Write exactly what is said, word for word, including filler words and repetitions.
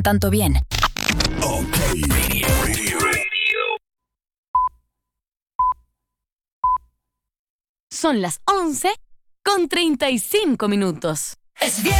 tanto bien. OK Radio. Radio. Son las once con treinta y cinco minutos. Es bien.